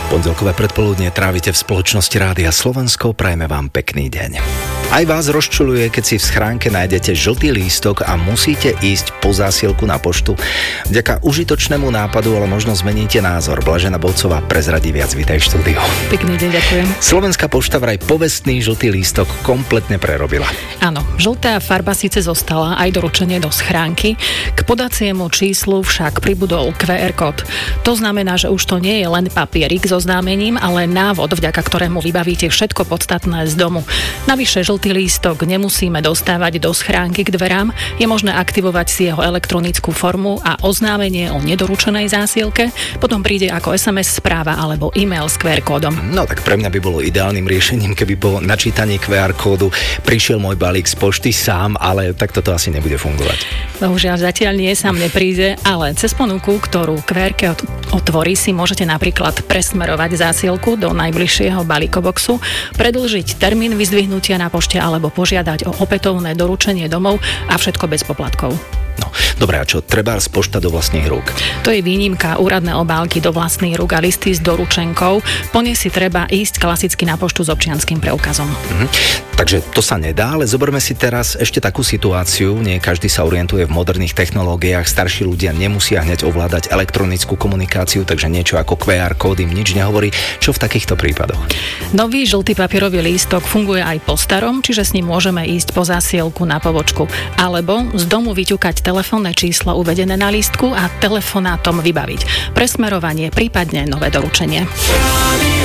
Pondelkové predpoludne trávite v spoločnosti Rádia Slovensko, prajeme vám pekný deň. Aj vás rozčuľuje, keď si v schránke nájdete žltý lístok a musíte ísť po zásielku na poštu. Vďaka užitočnému nápadu ale možno zmeníte názor. Blažena Bolcová prezradí viac, vítaj v štúdiu. Pekný deň, ďakujem. Slovenská pošta vraj povestný žltý lístok kompletne prerobila. Áno, žltá farba síce zostala, aj doručenie do schránky, k podaciemu číslu však pribudol QR kód. To znamená, že už to nie je len papierik so oznámením, ale návod, vďaka ktorému vybavíte všetko podstatné z domu. Navyše žltý lístok nemusíme dostávať do schránky k dverám, je možné aktivovať si jeho elektronickú formu a oznámenie o nedoručenej zásielke potom príde ako SMS správa alebo e-mail s QR kódom. No tak pre mňa by bolo ideálnym riešením, keby po načítaní QR kódu prišiel môj balík z pošty sám, ale takto to asi nebude fungovať. Bohužiaľ zatiaľ nie sám nepríde, ale cez ponuku, ktorú QR kód otvorí, si môžete napríklad presmerovať zásielku do najbližšieho balíkoboxu, predĺžiť termín vyzdvihnutia na pošte alebo požiadať o opätovné doručenie domov a všetko bez poplatkov. No, dobré, a čo? Trebárs pošta do vlastných rúk? To je výnimka, úradné obálky do vlastných rúk a listy s doručenkou. Po ne si treba ísť klasicky na poštu s občianskym preukazom. Takže to sa nedá, ale zoberme si teraz ešte takú situáciu. Nie každý sa orientuje v moderných technológiách. Starší ľudia nemusia hneď ovládať elektronickú komunikáciu, takže niečo ako QR kód im nič nehovorí. Čo v takýchto prípadoch? Nový žltý papierový lístok funguje aj po starom, čiže s ním môžeme ísť po zásielku na pobočku. Alebo z domu vyťukať telefónne číslo uvedené na lístku a telefonátom vybaviť presmerovanie, prípadne nové doručenie.